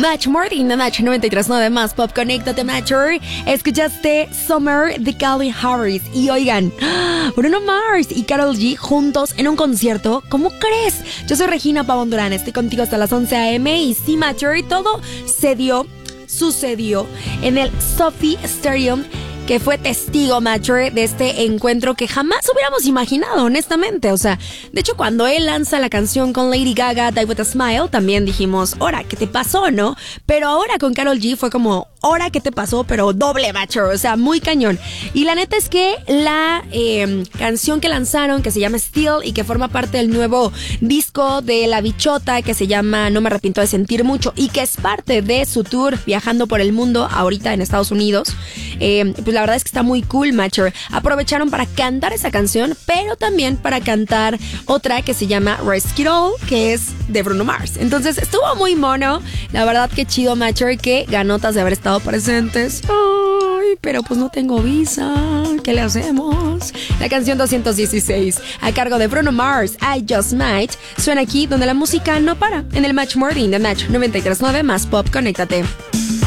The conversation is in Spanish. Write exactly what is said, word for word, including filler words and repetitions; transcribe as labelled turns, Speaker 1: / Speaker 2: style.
Speaker 1: Match Morning, The Match noventa y tres punto nueve más Pop, conéctate, Matcher. Escuchaste Summer de Calvin Harris. Y oigan, Bruno Mars y Karol G juntos en un concierto. ¿Cómo crees? Yo soy Regina Pavón Durán, estoy contigo hasta las once a eme. Y sí, Matcher, todo se dio, sucedió en el SoFi Stadium, que fue testigo, Matcher, de este encuentro que jamás hubiéramos imaginado, honestamente. O sea, de hecho, cuando él lanza la canción con Lady Gaga, Die With A Smile, también dijimos, ¡hora, qué te pasó!, ¿no? Pero ahora con Karol G fue como, ¡hora, qué te pasó!, pero doble, Matcher, o sea, muy cañón. Y la neta es que la eh, canción que lanzaron, que se llama Still y que forma parte del nuevo disco de La Bichota, que se llama No Me Arrepiento de Sentir Mucho, y que es parte de su tour viajando por el mundo ahorita en Estados Unidos, eh, pues la verdad es que está muy cool, Matcher. Aprovecharon para cantar esa canción, pero también para cantar otra que se llama Risk It All, que es de Bruno Mars. Entonces estuvo muy mono. La verdad que chido, Matcher, que ganotas de haber estado presentes. Ay, pero pues no tengo visa. ¿Qué le hacemos? La canción doscientos dieciséis, a cargo de Bruno Mars, I Just Might, suena aquí donde la música no para. En el Match Morning, The Match noventa y tres punto nueve más Pop, conéctate.